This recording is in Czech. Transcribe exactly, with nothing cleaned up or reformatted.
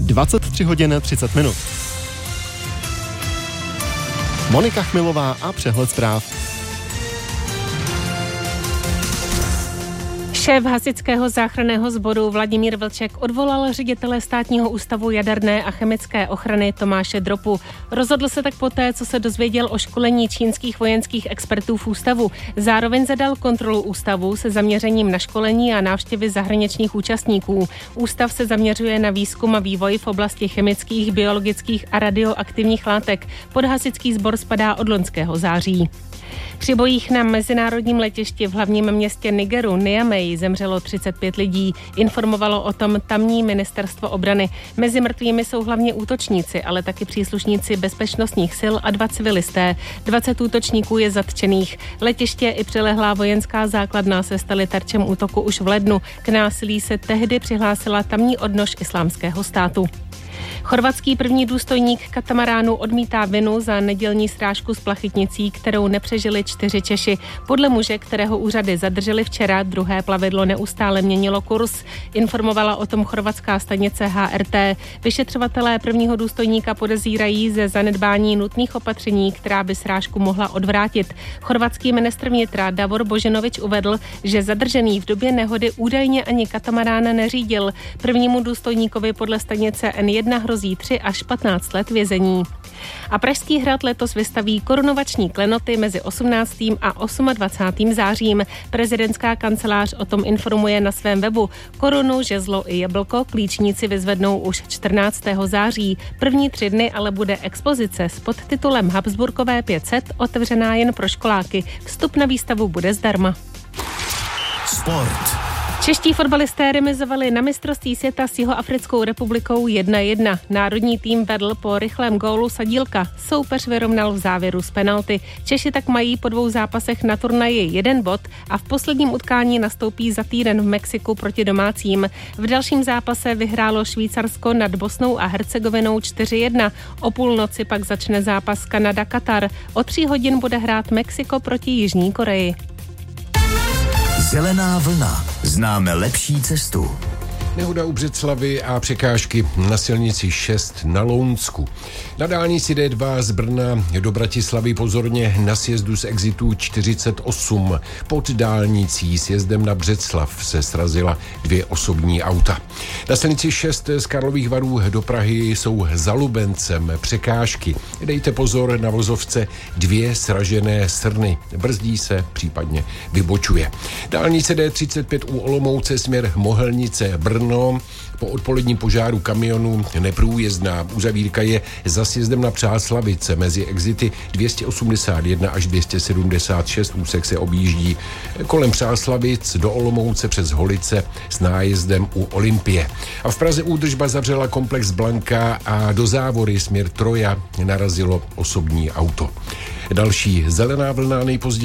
dvacet tři hodin třicet minut. Monika Chmilová a přehled zpráv. Šéf hasičského záchranného sboru Vladimír Vlček odvolal ředitele Státního ústavu jaderné a chemické ochrany Tomáše Dropu. Rozhodl se tak poté, co se dozvěděl o školení čínských vojenských expertů v ústavu. Zároveň zadal kontrolu ústavu se zaměřením na školení a návštěvy zahraničních účastníků. Ústav se zaměřuje na výzkum a vývoj v oblasti chemických, biologických a radioaktivních látek. Pod hasičský sbor spadá od loňského září. Při bojích na mezinárodním letišti v hlavním městě Nigeru Niamey zemřelo třicet pět lidí. Informovalo o tom tamní ministerstvo obrany. Mezi mrtvými jsou hlavně útočníci, ale taky příslušníci bezpečnostních sil a dva civilisté. dvacet útočníků je zatčených. Letiště i přilehlá vojenská základna se staly terčem útoku už v lednu. K násilí se tehdy přihlásila tamní odnož Islámského státu. Chorvatský první důstojník katamaránu odmítá vinu za nedělní srážku s plachytnicí, kterou nepřežili čtyři Češi. Podle muže, kterého úřady zadrželi včera, druhé plavidlo neustále měnilo kurz. Informovala o tom chorvatská stanice H R T. Vyšetřovatelé prvního důstojníka podezírají ze zanedbání nutných opatření, která by srážku mohla odvrátit. Chorvatský ministr vnitra Davor Boženovič uvedl, že zadržený v době nehody údajně ani katamarán neřídil. Prvnímu důstojníkovi podle stanice N jedna hrozí tři až patnáct let vězení. A Pražský hrad letos vystaví korunovační klenoty mezi osmnáctým a dvacátým osmým zářím. Prezidentská kancelář o tom informuje na svém webu. Korunu, žezlo i jablko klíčníci vyzvednou už čtrnáctého září. První tři dny ale bude expozice s podtitulem Habsburkové pět set otevřená jen pro školáky. Vstup na výstavu bude zdarma. Sport. Čeští fotbalisté remizovali na mistrovství světa s Jihoafrickou republikou jedna jedna. Národní tým vedl po rychlém gólu Sadílka. Soupeř vyrovnal v závěru z penalty. Češi tak mají po dvou zápasech na turnaji jeden bod a v posledním utkání nastoupí za týden v Mexiku proti domácím. V dalším zápase vyhrálo Švýcarsko nad Bosnou a Hercegovinou čtyři jedna. O půlnoci pak začne zápas Kanada-Katar. O tří hodin bude hrát Mexiko proti Jižní Koreji. Zelená vlna. Známe lepší cestu. Nehoda u Břeclavi a překážky na silnici šest na Lounsku. Na dálnici D dva z Brna do Bratislavy pozorně na sjezdu z exitu čtyřicet osm. Pod dálnicí sjezdem na Břeclav se srazila dvě osobní auta. Na silnici šest z Karlových Varů do Prahy jsou za Lubencem překážky. Dejte pozor na vozovce dvě sražené srny. Brzdí se, případně vybočuje. Dálnice D třicet pět u Olomouce směr Mohelnice Brno. Po odpoledním požáru kamionu neprůjezdná. Uzavírka je za sjezdem na Přáslavice mezi exity dvě stě osmdesát jedna až dvě stě sedmdesát šest. Úsek se objíždí kolem Přáslavic do Olomouce přes Holice s nájezdem u Olympie. A v Praze údržba zavřela komplex Blanka a do Závory směr Troja narazilo osobní auto. Další zelená vlna nejpozději